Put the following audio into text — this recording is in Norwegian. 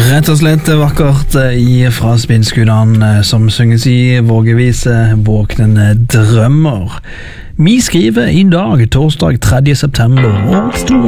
Rett og slett vakkert fra Spinnskuddene, som synges i vågevise Våknende drømmer. Vi skriver i dag, torsdag 3. september, og